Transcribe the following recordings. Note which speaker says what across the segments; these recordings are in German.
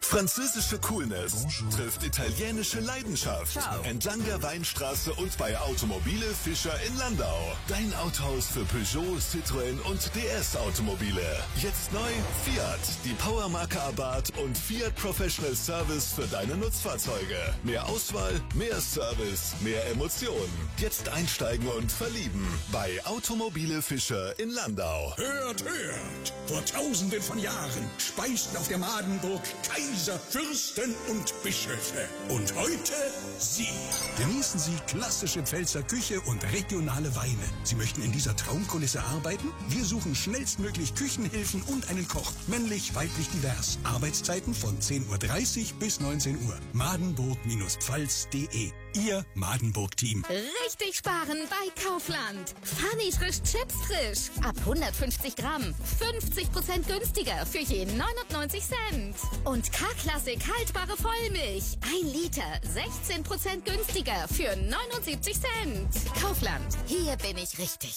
Speaker 1: Französische Coolness trifft italienische Leidenschaft.
Speaker 2: Ciao.
Speaker 1: Entlang der Weinstraße und bei Automobile Fischer in Landau. Dein Autohaus für Peugeot, Citroën und DS-Automobile. Jetzt neu Fiat, die Powermarke Abarth und Fiat Professional Service für deine Nutzfahrzeuge. Mehr Auswahl, mehr Service, mehr Emotionen. Jetzt einsteigen und verlieben bei Automobile Fischer in Landau.
Speaker 3: Hört, hört! Vor tausenden von Jahren speisten auf der Madenburg Kaiser, Fürsten und Bischöfe. Und heute Sie. Genießen Sie klassische Pfälzer Küche und regionale Weine. Sie möchten in dieser Traumkulisse arbeiten? Wir suchen schnellstmöglich Küchenhilfen und einen Koch. Männlich, weiblich, divers. Arbeitszeiten von 10:30 Uhr bis 19 Uhr. Madenburg-pfalz.de. Ihr Madenburg-Team.
Speaker 4: Richtig sparen bei Kaufland. Funny Frisch Chips frisch. Ab 150 Gramm. 50% günstiger für je 99 Cent. Und K-Klassik haltbare Vollmilch. 1 Liter. 16% günstiger für 79 Cent. Kaufland. Hier bin ich richtig.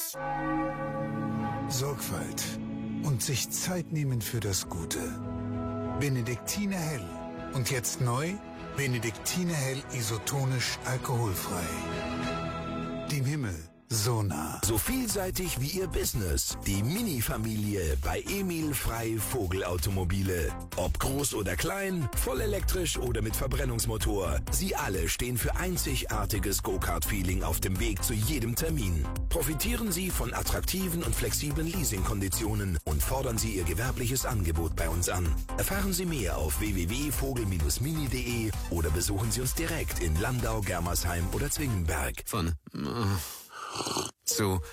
Speaker 5: Sorgfalt und sich Zeit nehmen für das Gute. Benediktiner Hell. Und jetzt neu, Benediktiner Hell isotonisch alkoholfrei. Dem Himmel so nah.
Speaker 2: So vielseitig wie Ihr Business. Die Mini-Familie bei Emil Frei Vogelautomobile. Ob groß oder klein, voll elektrisch oder mit Verbrennungsmotor. Sie alle stehen für einzigartiges Go-Kart-Feeling auf dem Weg zu jedem Termin. Profitieren Sie von attraktiven und flexiblen Leasingkonditionen und fordern Sie Ihr gewerbliches Angebot bei uns an. Erfahren Sie mehr auf www.vogel-mini.de oder besuchen Sie uns direkt in Landau, Germersheim oder Zwingenberg.
Speaker 6: Von zu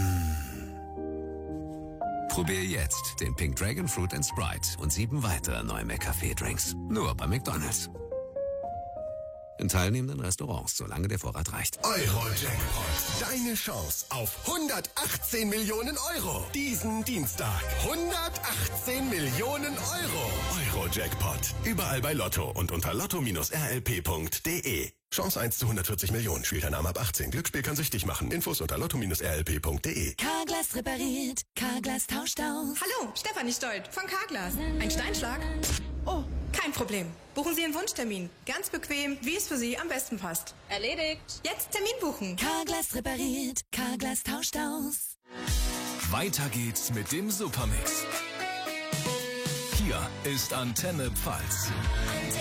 Speaker 6: Probier jetzt den Pink Dragon Fruit and Sprite und 7 weitere neue McCafé-Drinks. Nur bei McDonald's. In teilnehmenden Restaurants, solange der Vorrat reicht.
Speaker 7: Euro-Jackpot. Deine Chance auf 118 Millionen Euro. Diesen Dienstag. 118 Millionen Euro. Euro-Jackpot. Überall bei Lotto und unter lotto-rlp.de. Chance 1 zu 140 Millionen. Spielt ein Arm ab 18. Glücksspiel kann süchtig machen. Infos unter lotto-rlp.de.
Speaker 8: Carglass repariert. Carglass tauscht aus.
Speaker 9: Hallo, Stefanie Stolt von Carglass. Ein Steinschlag? Oh, kein Problem. Buchen Sie einen Wunschtermin. Ganz bequem, wie es für Sie am besten passt. Erledigt. Jetzt Termin buchen.
Speaker 8: Carglass repariert. Carglass tauscht aus.
Speaker 10: Weiter geht's mit dem Supermix. Hier ist Antenne Pfalz.